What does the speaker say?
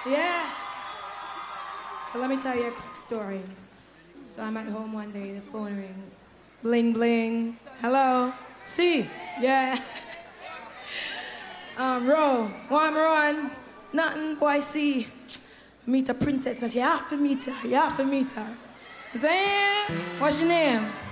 Yeah. So let me tell you a quick story. So I'm at home one day, the phone rings. Bling, bling. Hello? See? Yeah. Ro, one run. Nothing, boy, see. Meet a princess and she have to meet her. You have to meet her. Saying, what's your name?